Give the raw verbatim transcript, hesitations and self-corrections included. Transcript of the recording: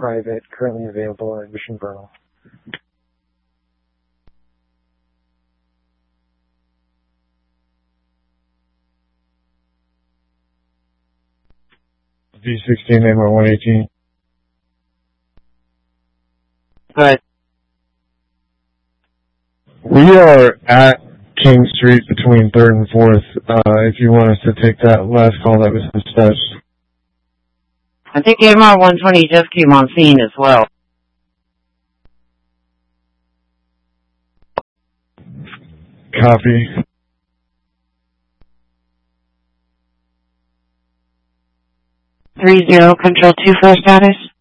private, currently available at Mission Vernal. V sixteen, name one eighteen. Good. We are at King Street between third and fourth, uh, if you want us to take that last call that was discussed. I think M R one twenty just came on scene as well. Copy. Three zero, control two for status.